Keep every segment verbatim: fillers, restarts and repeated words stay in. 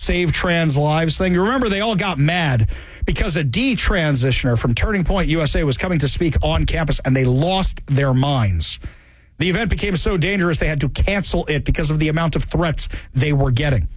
Save Trans Lives thing. You remember they all got mad because a detransitioner from Turning Point U S A was coming to speak on campus, and they lost their minds. The event became so dangerous they had to cancel it because of the amount of threats they were getting.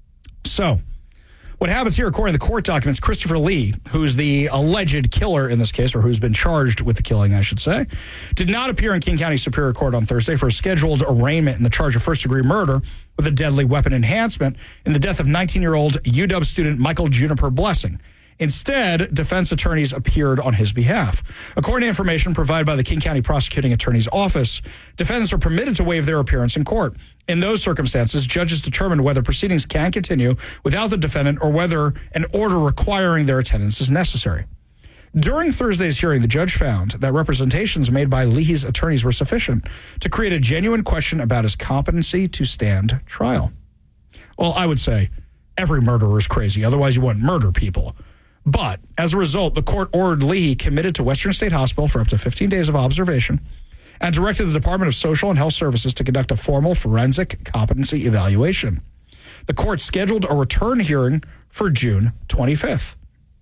So, what happens here, according to the court documents, Christopher Lee, who's the alleged killer in this case, or who's been charged with the killing, I should say, did not appear in King County Superior Court on Thursday for a scheduled arraignment in the charge of first-degree murder with a deadly weapon enhancement in the death of nineteen-year-old U W student Michael Juniper Blessing. Instead, defense attorneys appeared on his behalf. According to information provided by the King County Prosecuting Attorney's Office, defendants are permitted to waive their appearance in court. In those circumstances, judges determine whether proceedings can continue without the defendant or whether an order requiring their attendance is necessary. During Thursday's hearing, the judge found that representations made by Leahy's attorneys were sufficient to create a genuine question about his competency to stand trial. Well, I would say every murderer is crazy. Otherwise, you wouldn't murder people. But as a result, the court ordered Leahy committed to Western State Hospital for up to fifteen days of observation and directed the Department of Social and Health Services to conduct a formal forensic competency evaluation. The court scheduled a return hearing for June twenty-fifth.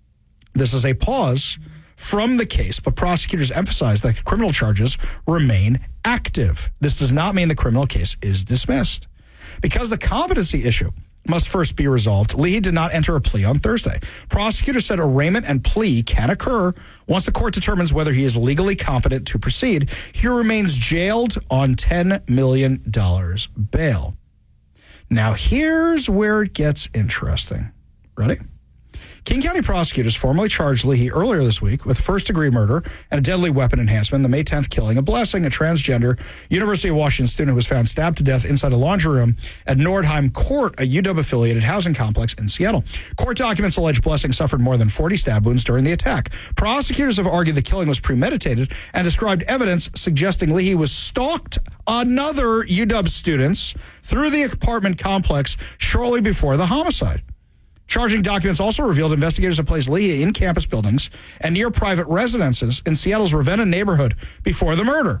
This is a pause from the case, but prosecutors emphasize that criminal charges remain active. This does not mean the criminal case is dismissed. Because the competency issue must first be resolved, Leahy did not enter a plea on Thursday. Prosecutors said arraignment and plea can occur once the court determines whether he is legally competent to proceed. He remains jailed on ten million dollars bail. Now, here's where it gets interesting. Ready? King County prosecutors formally charged Leahy earlier this week with first-degree murder and a deadly weapon enhancement in the May tenth killing of Blessing, a transgender University of Washington student who was found stabbed to death inside a laundry room at Nordheim Court, a U W-affiliated housing complex in Seattle. Court documents allege Blessing suffered more than forty stab wounds during the attack. Prosecutors have argued the killing was premeditated and described evidence suggesting Leahy was stalked another U W students through the apartment complex shortly before the homicide. Charging documents also revealed investigators have placed Leahy in campus buildings and near private residences in Seattle's Ravenna neighborhood before the murder.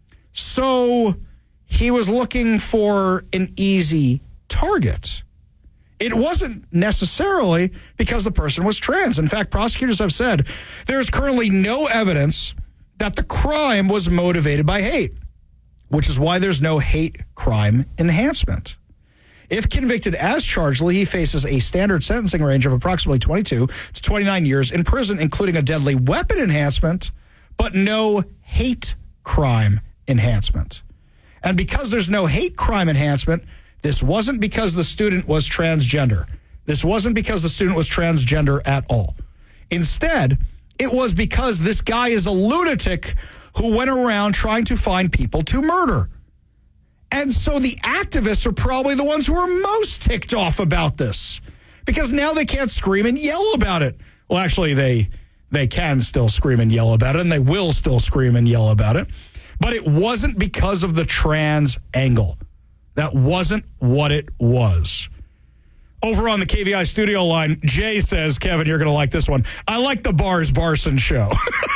So he was looking for an easy target. It wasn't necessarily because the person was trans. In fact, prosecutors have said there's currently no evidence that the crime was motivated by hate, which is why there's no hate crime enhancement. If convicted as charged, Leahy faces a standard sentencing range of approximately twenty-two to twenty-nine years in prison, including a deadly weapon enhancement, but no hate crime enhancement. And because there's no hate crime enhancement, this wasn't because the student was transgender. This wasn't because the student was transgender at all. Instead, it was because this guy is a lunatic who went around trying to find people to murder. And so the activists are probably the ones who are most ticked off about this because now they can't scream and yell about it. Well, actually, they they can still scream and yell about it, and they will still scream and yell about it. But it wasn't because of the trans angle. That wasn't what it was. Over on the K V I studio line, Jay says, Kevin, you're going to like this one. I like the Bars Barson show.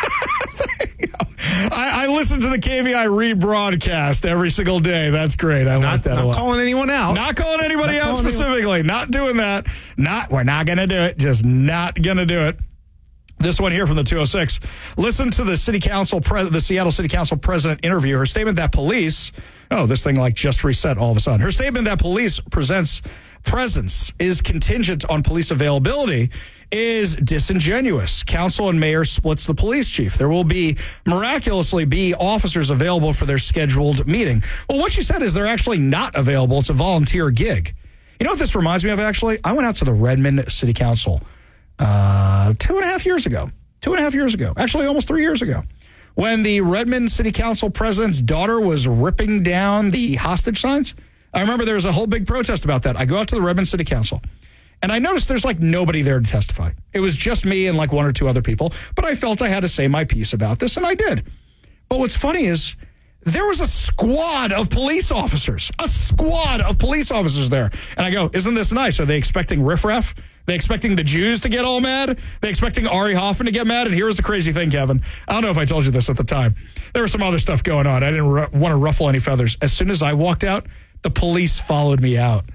I, I listen to the K V I rebroadcast every single day. That's great. I not, like that not a lot. Not calling anyone out. Not calling anybody not out calling specifically. Anyone. Not doing that. Not. We're not going to do it. Just not going to do it. This one here from the two oh six. Listen to the city council, pres- the Seattle City Council president interview. Her statement that police, oh, this thing like just reset all of a sudden. Her statement that police presents presence is contingent on police availability is disingenuous. Council and mayor splits the police chief. There will be miraculously be officers available for their scheduled meeting. Well, what she said is they're actually not available. It's a volunteer gig. You know what this reminds me of, actually? I went out to the Redmond City Council uh, two and a half years ago. Two and a half years ago. Actually, almost three years ago. When the Redmond City Council president's daughter was ripping down the hostage signs. I remember there was a whole big protest about that. I go out to the Redmond City Council, and I noticed there's like nobody there to testify. It was just me and like one or two other people, but I felt I had to say my piece about this, and I did. But what's funny is there was a squad of police officers, a squad of police officers there. And I go, isn't this nice? Are they expecting riffraff? They expecting the Jews to get all mad? They expecting Ari Hoffman to get mad? And here's the crazy thing, Kevin. I don't know if I told you this at the time. There was some other stuff going on. I didn't ru- want to ruffle any feathers. As soon as I walked out, the police followed me out.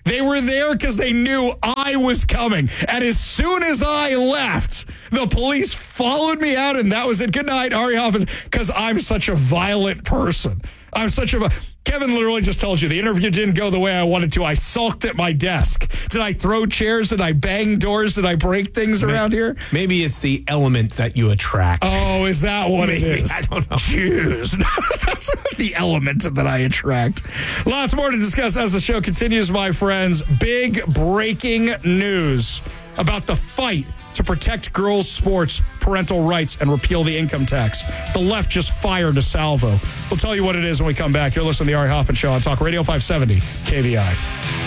They were there because they knew I was coming. And as soon as I left, the police followed me out, and that was it. Good night, Ari Hoffman, because I'm such a violent person. I'm such a... Kevin literally just told you the interview didn't go the way I wanted to. I sulked at my desk. Did I throw chairs? Did I bang doors? Did I break things maybe, around here? Maybe it's the element that you attract. Oh, is that what maybe, it is? I don't know. Jeez. That's the element that I attract. Lots more to discuss as the show continues, my friends. Big breaking news about the fight to protect girls' sports, parental rights, and repeal the income tax. The left just fired a salvo. We'll tell you what it is when we come back. You're listening to the Ari Hoffman Show on Talk Radio five seventy K V I.